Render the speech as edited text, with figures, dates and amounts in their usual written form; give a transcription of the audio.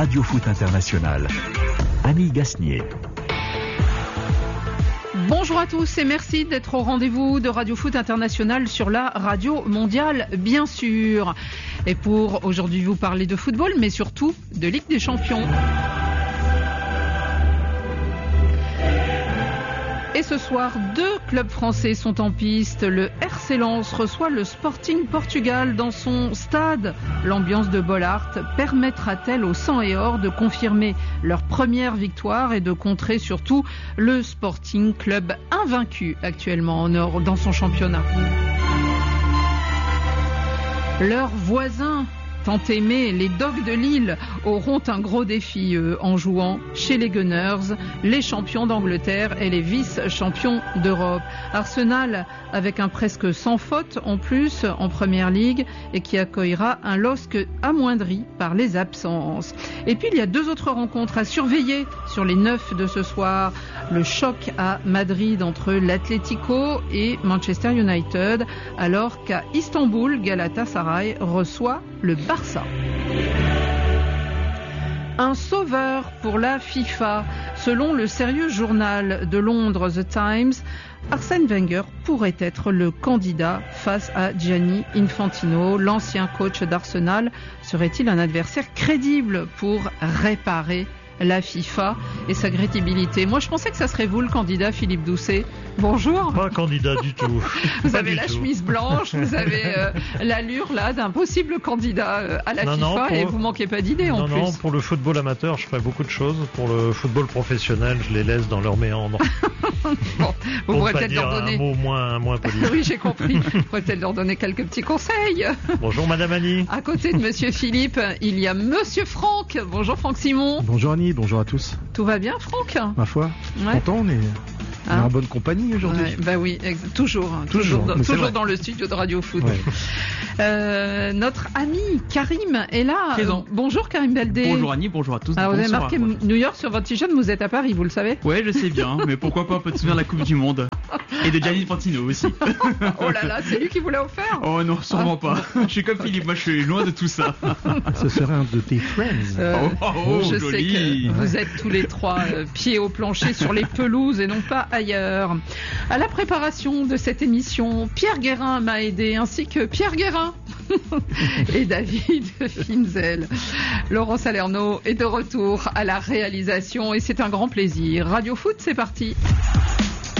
Radio Foot International. Annie Gasnier. Bonjour à tous et merci d'être au rendez-vous de Radio Foot International sur la radio mondiale, bien sûr. Et pour aujourd'hui vous parler de football, mais surtout de Ligue des Champions. Et ce soir, 2 clubs français sont en piste. Le RC Lens reçoit le Sporting Portugal dans son stade. L'ambiance de Bollaert permettra-t-elle aux sang et or de confirmer leur première victoire et de contrer surtout le Sporting, club invaincu actuellement en or dans son championnat? Leurs voisins tant aimés, les Dogs de Lille, auront un gros défi en jouant chez les Gunners, les champions d'Angleterre et les vice-champions d'Europe. Arsenal avec un presque sans faute en plus en Première Ligue et qui accueillera un LOSC amoindri par les absences. Et puis il y a 2 autres rencontres à surveiller sur les 9 de ce soir. Le choc à Madrid entre l'Atlético et Manchester United, alors qu'à Istanbul, Galatasaray reçoit le Barça. Un sauveur pour la FIFA. Selon le sérieux journal de Londres, The Times, Arsène Wenger pourrait être le candidat face à Gianni Infantino. L'ancien coach d'Arsenal serait-il un adversaire crédible pour réparer la FIFA et sa crédibilité? Moi, je pensais que ça serait vous le candidat, Philippe Doucet. Bonjour. Pas candidat du tout. Vous avez la chemise blanche, vous avez l'allure là d'un possible candidat à la FIFA et vous manquez pas d'idées en plus. Non, pour le football amateur, je ferai beaucoup de choses. Pour le football professionnel, je les laisse dans leur méandre. Bon, vous pourrez peut-être leur donner un mot moins poli. Oui, j'ai compris. Vous pourrez peut-être leur donner quelques petits conseils. Bonjour Madame Annie. À côté de Monsieur Philippe, il y a Monsieur Franck. Bonjour Franck Simon. Bonjour Annie, bonjour à tous. Tout va bien Franck? Ma foi, content, on est en bonne compagnie aujourd'hui. Ouais, bah oui, toujours dans le studio de Radio Foot. Ouais. Notre ami Karim est là. Présent. Bonjour Karim Baldé. Bonjour Annie, bonjour à tous. Vous avez marqué New York sur votre t-shirt, vous êtes à Paris, vous le savez? Ouais, je sais bien, mais pourquoi pas un peu de souvenir de la Coupe du Monde. Et de Gianni Infantino aussi. Oh là là, c'est lui qui vous l'a offert? Oh non, sûrement pas. Je suis comme Philippe, moi je suis loin de tout ça. Ce serait un de tes friends. Je joli. sais que vous êtes tous les 3 pieds au plancher sur les pelouses et non pas ailleurs. À la préparation de cette émission, Pierre Guérin m'a aidé, ainsi que Pierre Guérin et David Finzel. Laurent Salerno est de retour à la réalisation et c'est un grand plaisir. Radio Foot, c'est parti.